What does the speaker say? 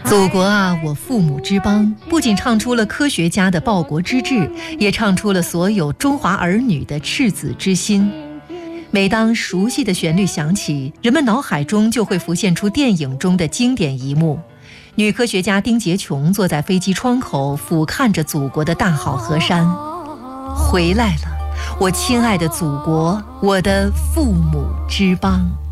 祖国啊，我父母之邦，不仅唱出了科学家的报国之志，也唱出了所有中华儿女的赤子之心。每当熟悉的旋律响起，人们脑海中就会浮现出电影中的经典一幕：女科学家丁洁琼坐在飞机窗口，俯瞰着祖国的大好河山。回来了，我亲爱的祖国，我的父母之邦。